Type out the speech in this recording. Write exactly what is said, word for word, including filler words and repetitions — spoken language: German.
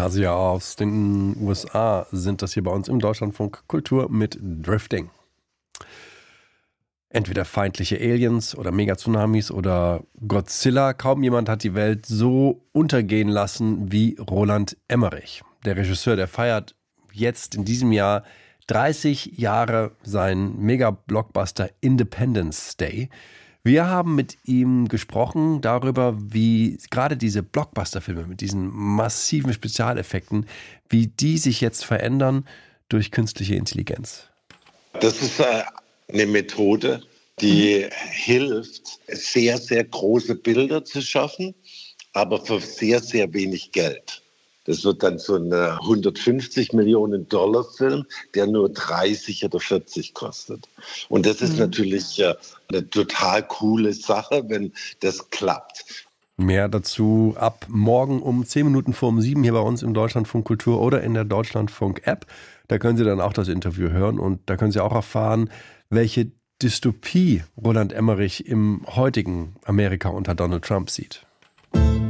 Kasia aus den U S A sind das hier bei uns im Deutschlandfunk Kultur mit Drifting. Entweder feindliche Aliens oder Megatsunamis oder Godzilla. Kaum jemand hat die Welt so untergehen lassen wie Roland Emmerich. Der Regisseur, der feiert jetzt in diesem Jahr dreißig Jahre seinen Mega-Blockbuster Independence Day. Wir haben mit ihm gesprochen darüber, wie gerade diese Blockbuster-Filme mit diesen massiven Spezialeffekten, wie die sich jetzt verändern durch künstliche Intelligenz. Das ist äh, eine Methode, die mhm. hilft, sehr, sehr große Bilder zu schaffen, aber für sehr, sehr wenig Geld. Das wird dann so ein hundertfünfzig Millionen Dollar Film, der nur dreißig oder vierzig kostet. Und das ist mhm. natürlich äh, eine total coole Sache, wenn das klappt. Mehr dazu ab morgen um zehn Minuten vor um sieben hier bei uns im Deutschlandfunk Kultur oder in der Deutschlandfunk-App. Da können Sie dann auch das Interview hören und da können Sie auch erfahren, welche Dystopie Roland Emmerich im heutigen Amerika unter Donald Trump sieht.